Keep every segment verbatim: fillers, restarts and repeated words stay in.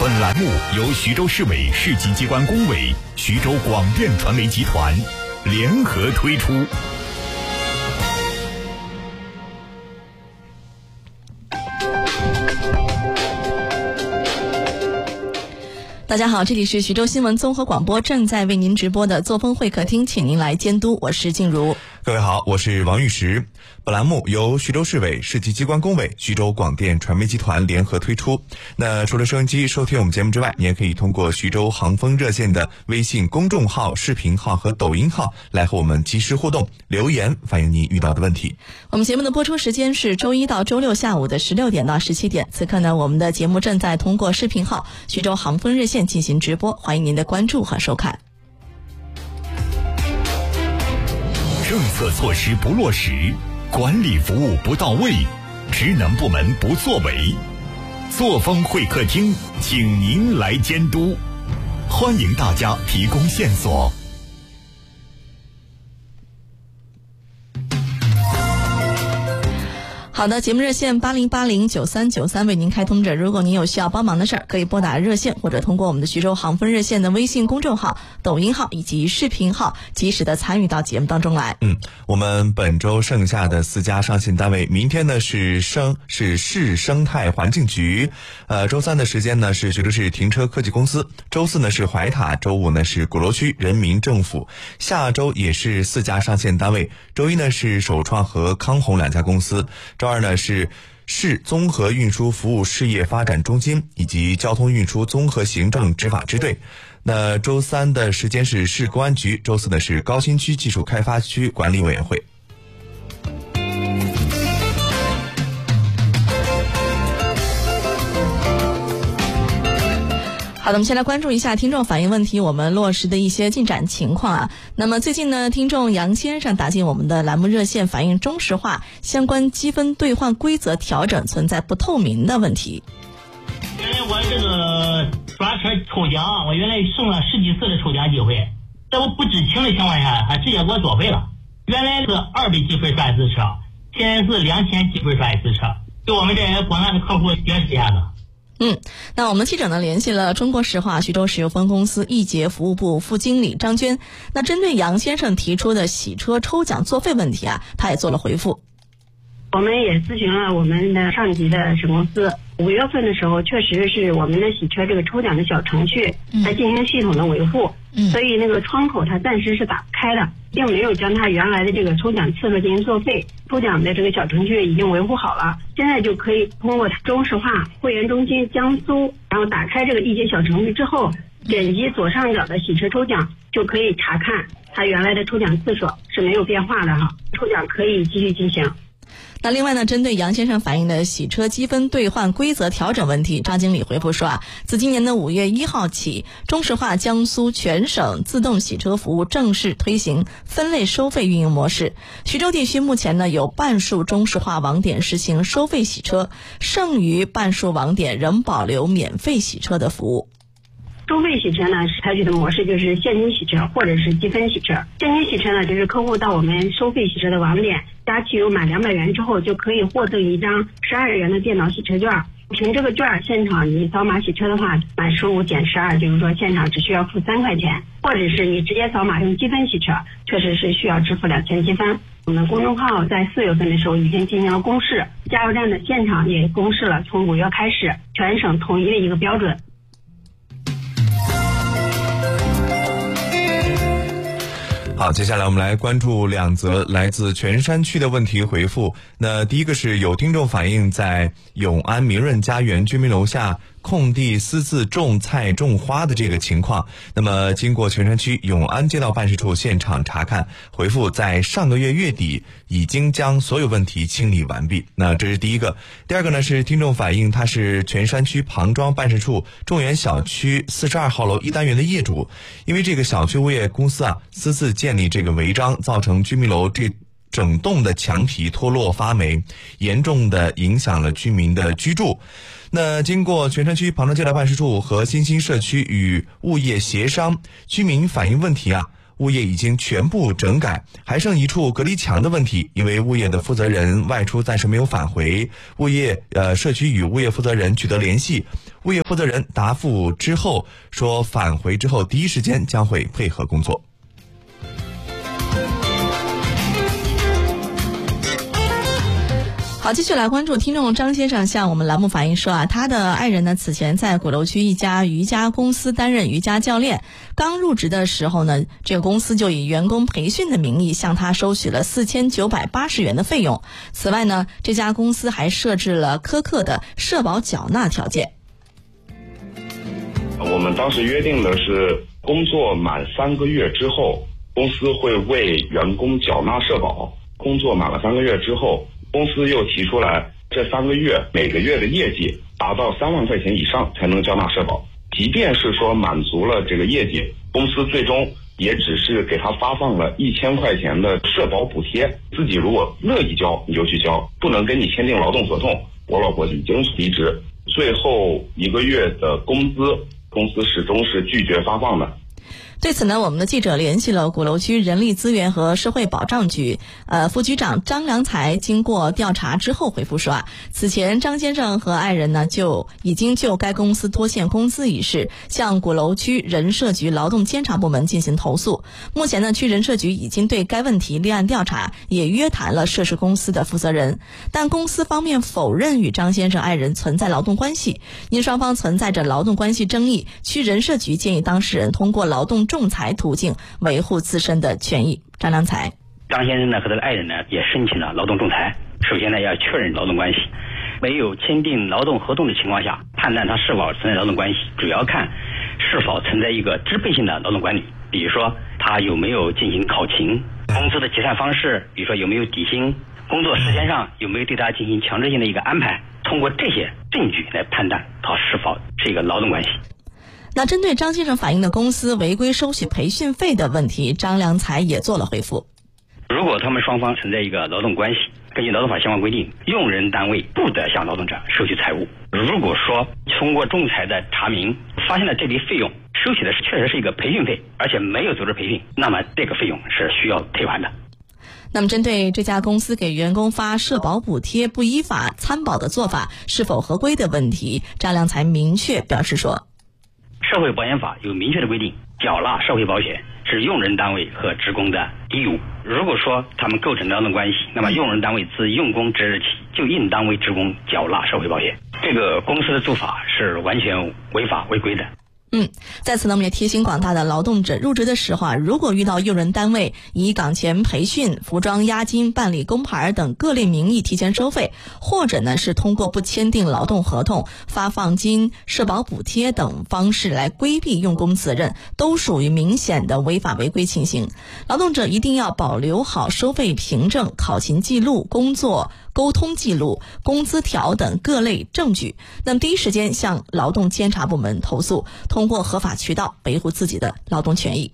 本栏目由徐州市委市级机关工委、徐州广电传媒集团联合推出。 大家好，这里是徐州新闻综合广播正在为您直播的作风会客厅，请您来监督，我是静茹。 各位好，我是王玉石。本栏目由徐州市委市级机关工委、徐州广电传媒集团联合推出。那除了收音机收听我们节目之外，你也可以通过徐州航风热线的微信公众号、视频号和抖音号来和我们及时互动，留言反映你遇到的问题。 我们节目的播出时间是周一到周六下午的十六点到十七点。此刻呢，我们的节目正在通过视频号徐州航风热线进行直播，欢迎您的关注和收看。 政策措施不落实，管理服务不到位，职能部门不作为，作风会客厅请您来监督，欢迎大家提供线索。 好的，节目热线八零八零九三九三为您开通着，如果您有需要帮忙的事儿，可以拨打热线或者通过我们的徐州航风热线的微信公众号、抖音号以及视频号及时的参与到节目当中来。 嗯，我们本周剩下的四家上线单位，明天呢是生是市生态环境局，呃，周三的时间呢是徐州市停车科技公司，周四呢是怀塔，周五呢是鼓楼区人民政府，下周也是四家上线单位，周一呢是首创和康宏两家公司，周二呢是市综合运输服务事业发展中心以及交通运输综合行政执法支队。那周三的时间是市公安局，周四呢是高新区技术开发区管理委员会。 好的，我们先来关注一下听众反映问题，我们落实的一些进展情况啊。那么最近呢，听众杨先生打进我们的栏目热线，反映中石化相关积分兑换规则调整存在不透明的问题。 原来我这个刷车抽奖，我原来剩了十几次的抽奖机会，在我不知情的情况下，还直接给我作废了。原来是二百积分刷一次车，现在是两千积分刷一次车，给我们这些广大的客户解释一下子。 嗯，那我们记者呢联系了中国石化徐州石油分公司易捷服务部副经理张娟。那针对杨先生提出的洗车抽奖作废问题啊，他也做了回复。 我们也咨询了我们的上级的省公司，五月份的时候确实是我们的洗车这个抽奖的小程序在进行系统的维护，嗯、所以那个窗口它暂时是打不开的，并没有将它原来的这个抽奖次数进行作废。抽奖的这个小程序已经维护好了，现在就可以通过中石化会员中心江苏，然后打开这个易捷小程序之后，点击左上角的洗车抽奖，就可以查看它原来的抽奖次数是没有变化的哈，抽奖可以继续进行。 那另外呢，针对杨先生反映的洗车积分兑换规则调整问题，张经理回复说啊，自今年的五月一号起，中石化江苏全省自动洗车服务正式推行分类收费运营模式。徐州地区目前呢有半数中石化网点实行收费洗车，剩余半数网点仍保留免费洗车的服务。 收费洗车呢，是采取的模式就是现金洗车或者是积分洗车。现金洗车呢，就是客户到我们收费洗车的网点加汽油满两百元之后，就可以获赠一张十二元的电脑洗车券。凭这个券，现场你扫码洗车的话，满十五减十二，就是说现场只需要付三块钱，或者是你直接扫码用积分洗车，确实是需要支付两千积分。我们公众号在四月份的时候已经进行了公示，加油站的现场也公示了，从五月开始全省统一的一个标准。 好，接下来我们来关注两则来自泉山区的问题回复。那第一个是有听众反映在永安明润家园居民楼下空地私自种菜种花的这个情况，那么经过泉山区永安街道办事处现场查看，回复在上个月月底已经将所有问题清理完毕。那这是第一个。第二个呢是听众反映他是泉山区庞庄办事处众源小区四十二号楼一单元的业主，因为这个小区物业公司啊私自建立这个违章，造成居民楼这整栋的墙皮脱落发霉，严重的影响了居民的居住。那经过泉山区庞庄街道办事处和新兴社区与物业协商，居民反映问题啊， 物业已经全部整改，还剩一处隔离墙的问题，因为物业的负责人外出暂时没有返回，物业呃社区与物业负责人取得联系，物业负责人答复之后说返回之后第一时间将会配合工作。 好，继续来关注听众张先生向我们栏目反映说啊，他的爱人呢此前在鼓楼区一家瑜伽公司担任瑜伽教练，刚入职的时候呢，这个公司就以员工培训的名义向他收取了四千九百八十元的费用。此外呢，这家公司还设置了苛刻的社保缴纳条件。 我们当时约定的是，工作满三个月之后，公司会为员工缴纳社保。工作满了三个月之后，公司又提出来，这三个月每个月的业绩达到三万块钱以上才能缴纳社保。即便是说满足了这个业绩，公司最终也只是给他发放了一千块钱的社保补贴。自己如果乐意交你就去交，不能跟你签订劳动合同。我老婆已经离职，最后一个月的工资，公司始终是拒绝发放的。 对此呢，我们的记者联系了鼓楼区人力资源和社会保障局呃副局长张良才，经过调查之后回复说啊，此前张先生和爱人呢就已经就该公司拖欠工资一事向鼓楼区人社局劳动监察部门进行投诉。目前呢，区人社局已经对该问题立案调查，也约谈了涉事公司的负责人，但公司方面否认与张先生爱人存在劳动关系。因双方存在着劳动关系争议，区人社局建议当事人通过劳动仲裁途径维护自身的权益。张良才， 张先生呢和他的爱人呢也申请了劳动仲裁。首先呢要确认劳动关系，没有签订劳动合同的情况下，判断他是否存在劳动关系，主要看是否存在一个支配性的劳动管理。比如说他有没有进行考勤，工资的结算方式，比如说有没有底薪，工作时间上有没有对他进行强制性的一个安排，通过这些证据来判断他是否是一个劳动关系。 那针对张先生反映的公司违规收取培训费的问题，张良才也做了回复。 如果他们双方存在一个劳动关系，根据劳动法相关规定，用人单位不得向劳动者收取财物。如果说通过仲裁的查明发现了这笔费用收取的是确实是一个培训费，而且没有组织培训，那么这个费用是需要退还的。 那么针对这家公司给员工发社保补贴不依法参保的做法是否合规的问题，张良才明确表示说， 社会保险法有明确的规定，缴纳社会保险是用人单位和职工的义务。如果说他们构成劳动关系，那么用人单位自用工之日起就应当为职工缴纳社会保险。这个公司的做法是完全违法违规的。 嗯，在此呢，我们也提醒广大的劳动者，入职的时候啊，如果遇到用人单位以岗前培训、服装押金、办理工牌等各类名义提前收费，或者呢是通过不签订劳动合同、发放金、社保补贴等方式来规避用工责任，都属于明显的违法违规情形。劳动者一定要保留好收费凭证、考勤记录、工作沟通记录、工资条等各类证据，那么第一时间向劳动监察部门投诉，通过合法渠道维护自己的劳动权益。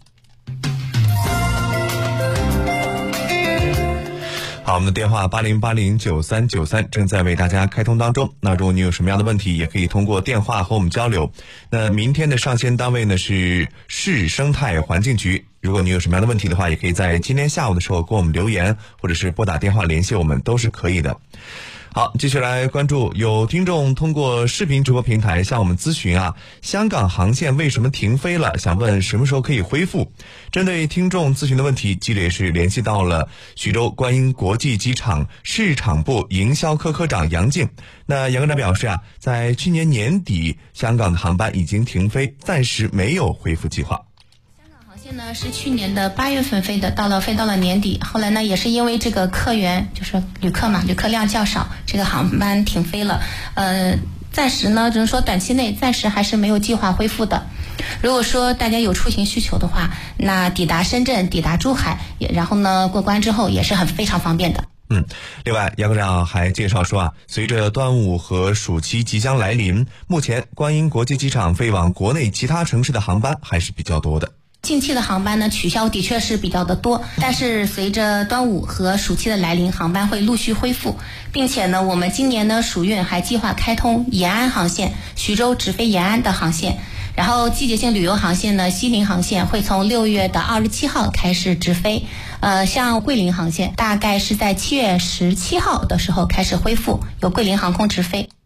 好，我们的电话八零八零九三九三正在为大家开通当中。那如果你有什么样的问题，也可以通过电话和我们交流。那明天的上线单位呢是市生态环境局。如果你有什么样的问题的话，也可以在今天下午的时候给我们留言，或者是拨打电话联系我们，都是可以的。好，继续来关注，有听众通过视频直播平台向我们咨询啊，香港航线为什么停飞了，想问什么时候可以恢复。针对听众咨询的问题，记者也是联系到了徐州观音国际机场市场部营销科科长杨静。那杨科长表示啊，在去年年底香港的航班已经停飞，暂时没有恢复计划。 呢是去年的八月份飞的，到了飞到了年底，后来呢也是因为这个客源就是旅客嘛，旅客量较少，这个航班停飞了。呃，暂时呢只能说短期内暂时还是没有计划恢复的。如果说大家有出行需求的话，那抵达深圳、抵达珠海，也然后呢过关之后也是很非常方便的。 嗯，另外杨科长还介绍说啊，随着端午和暑期即将来临，目前观音国际机场飞往国内其他城市的航班还是比较多的。 近期的航班呢取消的确是比较的多，但是随着端午和暑期的来临，航班会陆续恢复，并且呢我们今年呢暑运还计划开通延安航线，徐州直飞延安的航线， 然后季节性旅游航线呢，西宁航线会从六月的二十七号开始直飞，呃，像桂林航线大概是在七月十七号的时候开始恢复，由桂林航空直飞。